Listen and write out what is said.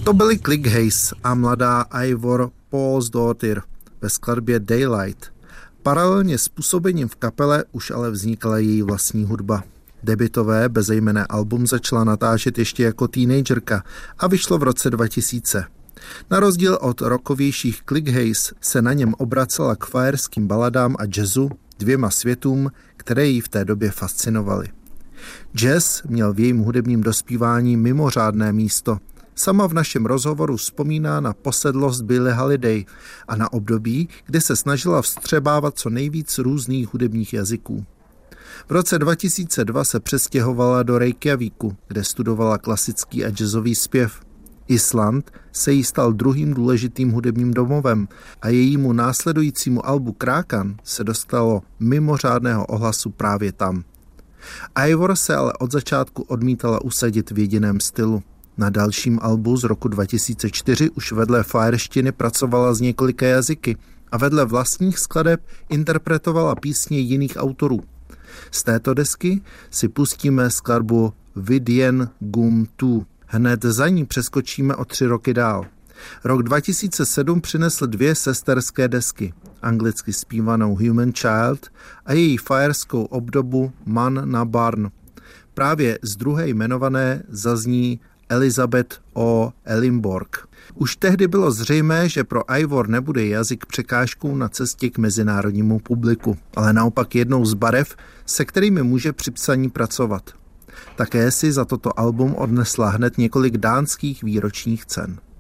To byli Click Hayes a mladá Eivør Pálsdóttir ve skladbě Daylight. Paralelně s působením v kapele už ale vznikla její vlastní hudba. Debutové bezejmenné album začala natáčet ještě jako teenagerka a vyšlo v roce 2000. Na rozdíl od rockovějších Click Hayes se na něm obracela k fajerským baladám a jazzu, dvěma světům, které ji v té době fascinovaly. Jazz měl v jejím hudebním dospívání mimořádné místo. Sama v našem rozhovoru vzpomíná na posedlost Billie Holiday a na období, kdy se snažila vstřebávat co nejvíc různých hudebních jazyků. V roce 2002 se přestěhovala do Reykjavíku, kde studovala klasický a jazzový zpěv. Island se jí stal druhým důležitým hudebním domovem a jejímu následujícímu albu Krákan se dostalo mimořádného ohlasu právě tam. Eivør se ale od začátku odmítala usadit v jediném stylu. Na dalším albu z roku 2004 už vedle fajerštiny pracovala s několika jazyky a vedle vlastních skladeb interpretovala písně jiných autorů. Z této desky si pustíme skladbu Vidjen Gum Tu. Hned za ní přeskočíme o 3 roky dál. Rok 2007 přinesl 2 sesterské desky, anglicky zpívanou Human Child a její fajerskou obdobu Man na Barn. Právě z druhé jmenované zazní Elizabeth O. Elinborg. Už tehdy bylo zřejmé, že pro Eivør nebude jazyk překážkou na cestě k mezinárodnímu publiku, ale naopak jednou z barev, se kterými může při psaní pracovat. Také si za toto album odnesla hned několik dánských výročních cen.